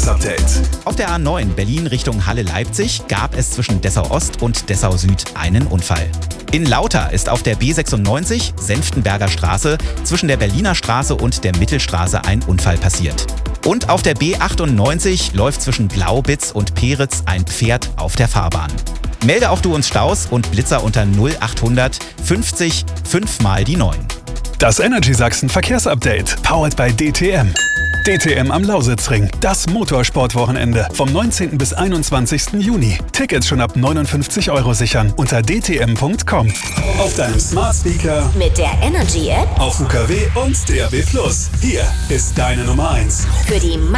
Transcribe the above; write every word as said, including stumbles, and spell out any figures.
Verkehrsupdate. Auf der A neun Berlin Richtung Halle-Leipzig gab es zwischen Dessau-Ost und Dessau-Süd einen Unfall. In Lauter ist auf der B sechsundneunzig Senftenberger Straße zwischen der Berliner Straße und der Mittelstraße ein Unfall passiert. Und auf der B achtundneunzig läuft zwischen Glaubitz und Peritz ein Pferd auf der Fahrbahn. Melde auch du uns Staus und Blitzer unter null achthundert fünfzig fünf mal die neun. Das Energy Sachsen Verkehrsupdate, powered by D T M. D T M am Lausitzring, das Motorsportwochenende vom neunzehnten bis einundzwanzigsten Juni. Tickets schon ab neunundfünfzig Euro sichern unter d t m punkt com. Auf deinem Smart Speaker, mit der Energy App, auf U K W und D A B plus. Hier ist deine Nummer eins. Für die